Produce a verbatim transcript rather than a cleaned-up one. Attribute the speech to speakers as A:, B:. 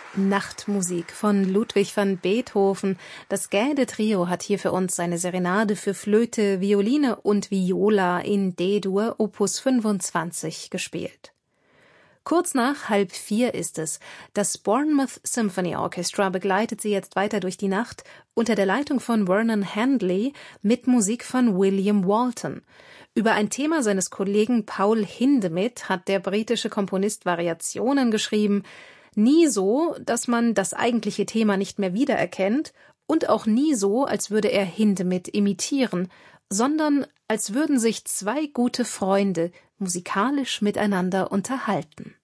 A: Nachtmusik von Ludwig van Beethoven. Das Gäde-Trio hat hier für uns seine Serenade für Flöte, Violine und Viola in D-Dur Opus fünfundzwanzig gespielt. Kurz nach halb vier ist es. Das Bournemouth Symphony Orchestra begleitet sie jetzt weiter durch die Nacht unter der Leitung von Vernon Handley mit Musik von William Walton. Über ein Thema seines Kollegen Paul Hindemith hat der britische Komponist Variationen geschrieben. Nie so, dass man das eigentliche Thema nicht mehr wiedererkennt und auch nie so, als würde er Hindemith imitieren, sondern als würden sich zwei gute Freunde musikalisch miteinander unterhalten.